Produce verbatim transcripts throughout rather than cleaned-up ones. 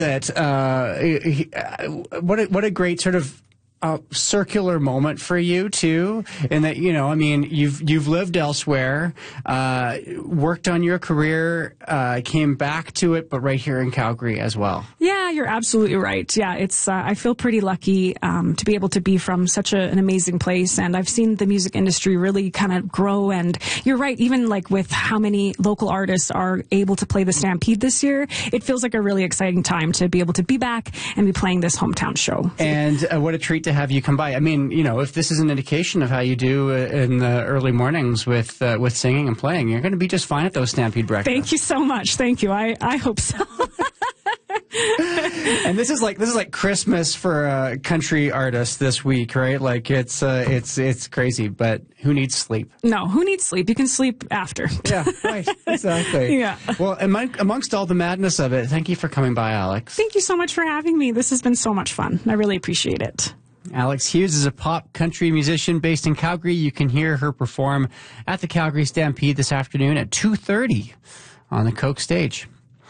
That uh, he, uh, what a, what a great sort of uh, circular moment for you too, in that, you know, I mean, you've you've lived elsewhere, uh, worked on your career, uh, came back to it, but right here in Calgary as well. Yeah, you're absolutely right. Yeah, it's uh, I feel pretty lucky um, to be able to be from such a, an amazing place, and I've seen the music industry really kind of grow. And you're right, even like with how many local artists are able to play the Stampede this year, it feels like a really exciting time to be able to be back and be playing this hometown show. And uh, what a treat to have you come by. I mean, you know, if this is an indication of how you do uh, in the early mornings with uh, with singing and playing, you're going to be just fine at those Stampede breakfasts. Thank you so much. Thank you. I, I hope so. And this is like this is like Christmas for a country artist this week, right? Like it's uh, it's it's crazy, but who needs sleep? No, who needs sleep? You can sleep after. Yeah, right, exactly. Yeah. Well, among, amongst all the madness of it, thank you for coming by, Alex. Thank you so much for having me. This has been so much fun. I really appreciate it. Alex Hughes is a pop country musician based in Calgary. You can hear her perform at the Calgary Stampede this afternoon at two thirty on the Coke stage.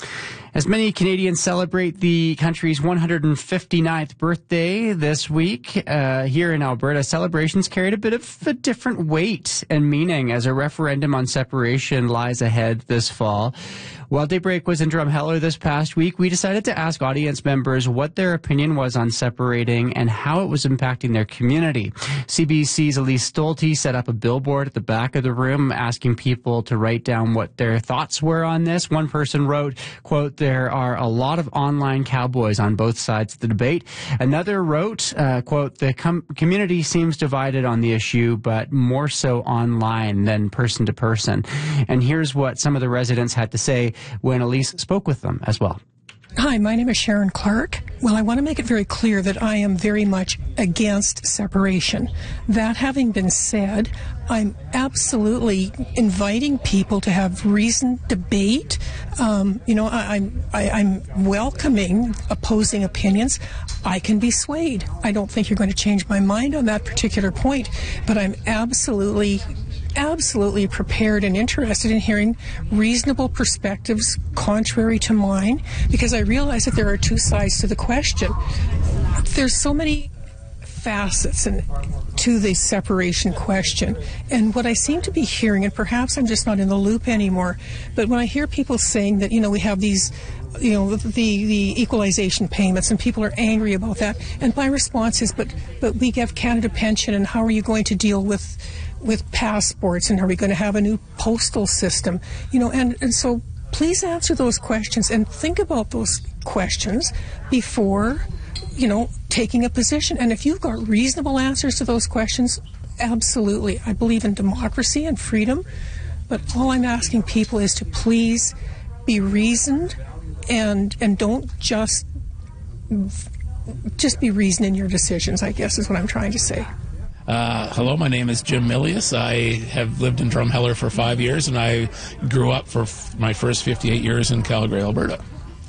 As many Canadians celebrate the country's one hundred fifty-ninth birthday this week, uh, here in Alberta, celebrations carried a bit of a different weight and meaning as a referendum on separation lies ahead this fall. While Daybreak was in Drumheller this past week, we decided to ask audience members what their opinion was on separating and how it was impacting their community. C B C's Elise Stolte set up a billboard at the back of the room asking people to write down what their thoughts were on this. One person wrote, quote, "There are a lot of online cowboys on both sides of the debate." Another wrote, uh, quote, "The com- community seems divided on the issue, but more so online than person to person." And here's what some of the residents had to say when Elise spoke with them as well. Hi, my name is Sharon Clark. Well, I want to make it very clear that I am very much against separation. That having been said, I'm absolutely inviting people to have reasoned debate. Um, you know, I, I'm I, I'm welcoming opposing opinions. I can be swayed. I don't think you're going to change my mind on that particular point, but I'm absolutely absolutely prepared and interested in hearing reasonable perspectives contrary to mine, because I realize that there are two sides to the question. There's so many facets and to the separation question, and what I seem to be hearing, and perhaps I'm just not in the loop anymore, but when I hear people saying that, you know, we have these, you know, the the equalization payments, and people are angry about that, and my response is, but but we give Canada Pension, and how are you going to deal with with passports, and are we going to have a new postal system? You know, and, and so please answer those questions and think about those questions before, you know, taking a position. And if you've got reasonable answers to those questions, absolutely. I believe in democracy and freedom, but all I'm asking people is to please be reasoned and and don't just just be reasoned in your decisions, I guess is what I'm trying to say. Uh, hello, my name is Jim Milius. I have lived in Drumheller for five years, and I grew up for f- my first fifty-eight years in Calgary, Alberta.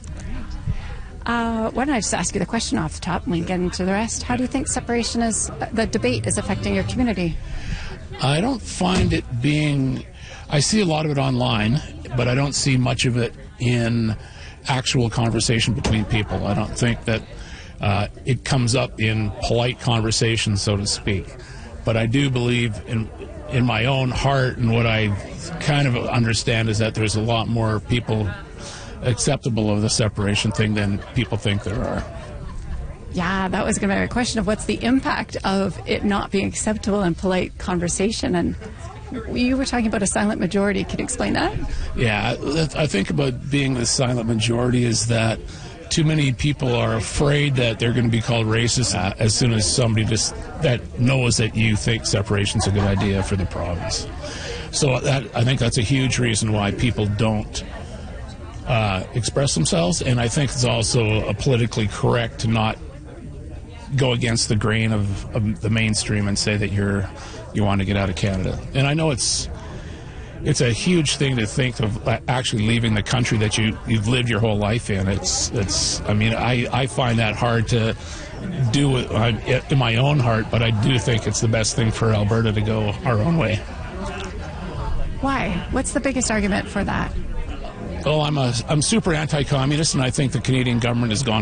Uh, why don't I just ask you the question off the top and we can get into the rest? How do you think separation is, uh, the debate is affecting your community? I don't find it being, I see a lot of it online, but I don't see much of it in actual conversation between people. I don't think that Uh, it comes up in polite conversation, so to speak. But I do believe in in my own heart, and what I kind of understand is that there's a lot more people acceptable of the separation thing than people think there are. Yeah, that was going to be a question of what's the impact of it not being acceptable in polite conversation. And you were talking about a silent majority. Can you explain that? Yeah, I think about being the silent majority is that too many people are afraid that they're going to be called racist uh, as soon as somebody just that knows that you think separation's a good idea for the province. So that, I think that's a huge reason why people don't uh, express themselves, and I think it's also a politically correct to not go against the grain of, of the mainstream and say that you're you want to get out of Canada. And I know it's It's a huge thing to think of actually leaving the country that you, you've lived your whole life in. It's, it's. I mean, I, I find that hard to do it in my own heart, but I do think it's the best thing for Alberta to go our own way. Why? What's the biggest argument for that? Oh, I'm a I'm super anti-communist, and I think the Canadian government has gone